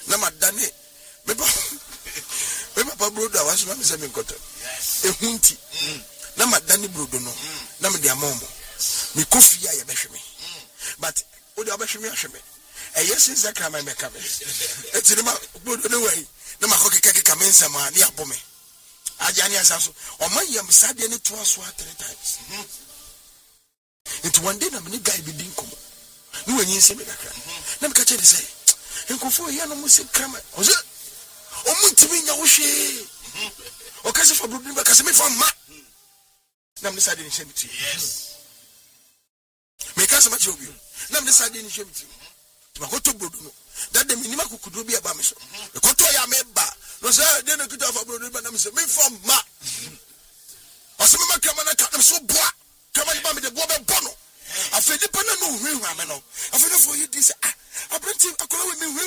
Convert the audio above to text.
na madane me papa brodo was ma me se me nkoto ehunti na madane brodo no na me de amomo me kofi ya ye behwe me but o de obehwe me ahwe me yes is zakra my make me eti ma brodo no way na makokeke kamensa ma ne abome ajani asaso o man yam sade ne to aso 3 times it one day na me guy bi din komo ni wanyi se me kakra na me ka chere say enkofo ya no mu se krama o se o muntimi nya wo hwe o ka se fa brodo ba ka se me fa ma na me sade ni shemiti yes me ka se ma che obi na me sade ni shemiti makoto brodo no that dem ni makukudo bi aba me so ekoto ya me ba no say dey no kita fa brodo ba na me say me from ma o se me makama na ka so boa kama ni ba me de boa be bono afedi pa na no hwe hwa me no afedi for you this abranti akola we me hwe